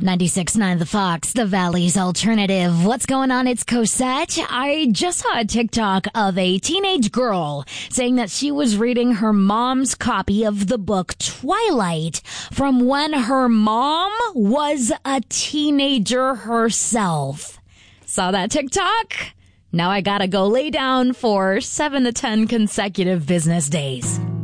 96.9 The Fox, the Valley's alternative. What's going on? It's Cosette. I just saw a TikTok of a teenage girl saying that she was reading her mom's copy of the book Twilight from when her mom was a teenager herself. Saw that TikTok? Now I gotta go lay down for 7 to 10 consecutive business days.